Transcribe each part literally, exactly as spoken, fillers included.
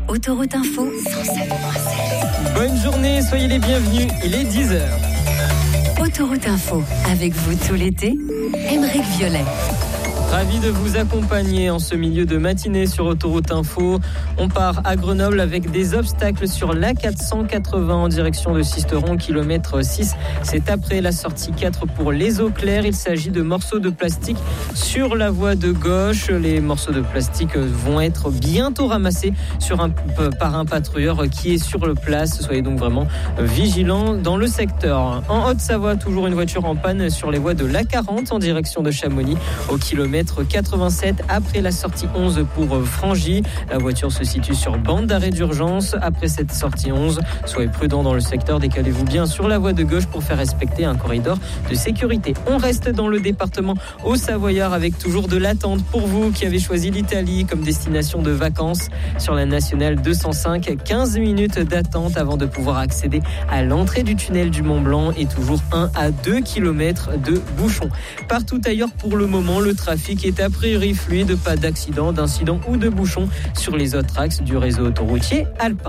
Autoroute Info, cent sept virgule sept. Bonne journée, soyez les bienvenus, il est dix heures. Autoroute Info, avec vous tout l'été, Aymeric Violet. Ravi de vous accompagner en ce milieu de matinée sur Autoroute Info. On part à Grenoble avec des obstacles sur l'A quatre cent quatre-vingts en direction de Sisteron, kilomètre six. C'est après la sortie quatre pour les eaux claires. Il s'agit de morceaux de plastique sur la voie de gauche. Les morceaux de plastique vont être bientôt ramassés sur un, par un patrouilleur qui est sur le place. Soyez donc vraiment vigilants dans le secteur. En Haute-Savoie, toujours une voiture en panne sur les voies de l'A quarante en direction de Chamonix au kilomètre quatre-vingt-sept après la sortie onze pour Frangy. La voiture se situe sur bande d'arrêt d'urgence après cette sortie onze. Soyez prudents dans le secteur, décalez-vous bien sur la voie de gauche pour faire respecter un corridor de sécurité. On reste dans le département haut-savoyard avec toujours de l'attente pour vous qui avez choisi l'Italie comme destination de vacances sur la nationale deux cent cinq. quinze minutes d'attente avant de pouvoir accéder à l'entrée du tunnel du Mont Blanc et toujours un à deux kilomètres de bouchons. Partout ailleurs pour le moment, le trafic est a priori fluide, pas d'accident, d'incident ou de bouchons sur les autres axes du réseau autoroutier alpin.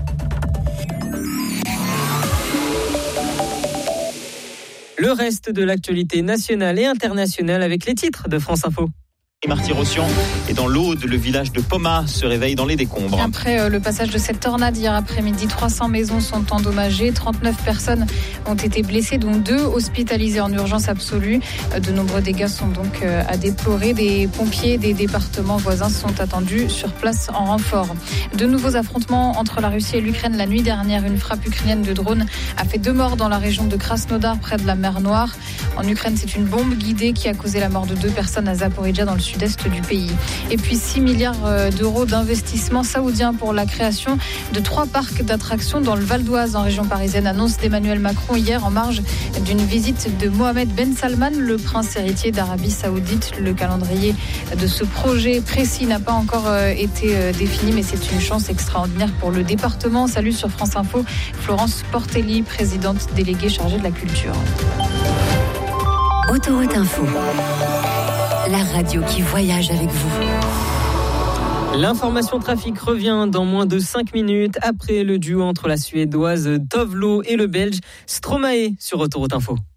Le reste de l'actualité nationale et internationale avec les titres de France Info. Marty-Rossian et dans l'Aude, le village de Pomat se réveille dans les décombres. Après euh, le passage de cette tornade hier après-midi, trois cents maisons sont endommagées, trente-neuf personnes ont été blessées, dont deux hospitalisées en urgence absolue. De nombreux dégâts sont donc euh, à déplorer. Des pompiers des départements voisins sont attendus sur place en renfort. De nouveaux affrontements entre la Russie et l'Ukraine la nuit dernière. Une frappe ukrainienne de drone a fait deux morts dans la région de Krasnodar, près de la mer Noire. En Ukraine, c'est une bombe guidée qui a causé la mort de deux personnes à Zaporijjia, dans le sud-est du pays. Et puis six milliards d'euros d'investissement saoudien pour la création de trois parcs d'attractions dans le Val d'Oise en région parisienne, annonce d'Emmanuel Macron hier en marge d'une visite de Mohamed Ben Salman, le prince héritier d'Arabie Saoudite. Le calendrier de ce projet précis n'a pas encore été défini, mais c'est une chance extraordinaire pour le département. Salut sur France Info, Florence Portelli, présidente déléguée chargée de la culture. Autoroute Info, la radio qui voyage avec vous. L'information trafic revient dans moins de cinq minutes après le duo entre la Suédoise Tove Lo et le Belge Stromae sur Autoroute Info.